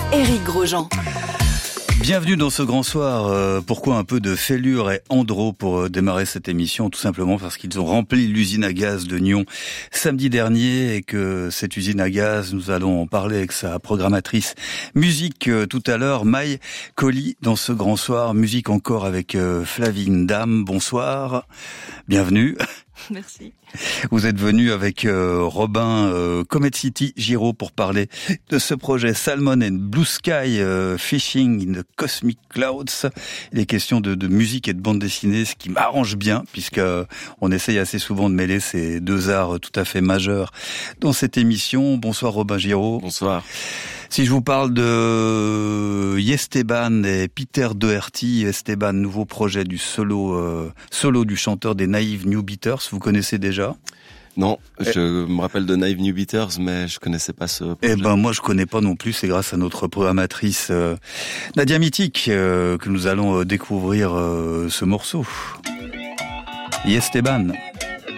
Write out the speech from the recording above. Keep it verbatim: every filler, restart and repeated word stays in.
Éric Grosjean. Bienvenue dans ce grand soir. Euh, pourquoi un peu de Fêlure et Andro pour euh, démarrer cette émission? Tout simplement parce qu'ils ont rempli l'usine à gaz de Nyon samedi dernier et que cette usine à gaz, nous allons en parler avec sa programmatrice musique euh, tout à l'heure, Maï Colli, dans ce grand soir. Musique encore avec euh, Flavine Dame. Bonsoir, bienvenue. Merci. Vous êtes venu avec euh, Robin euh, Comet City Giraud pour parler de ce projet Salmon and Blue Sky euh, Fishing in the Cosmic Clouds. Il est question de, de musique et de bande dessinée, ce qui m'arrange bien puisque euh, on essaye assez souvent de mêler ces deux arts tout à fait majeurs dans cette émission. Bonsoir Robin Giraud. Bonsoir. Si je vous parle de Esteban et Peter Doherty, Esteban, nouveau projet du solo euh, solo du chanteur des Naive New Beaters, vous connaissez déjà? Non, je me rappelle de Naive New Beaters, mais je connaissais pas ce projet. Eh ben moi je connais pas non plus, c'est grâce à notre programmatrice euh, Nadia Mythique euh, que nous allons euh, découvrir euh, ce morceau. Esteban.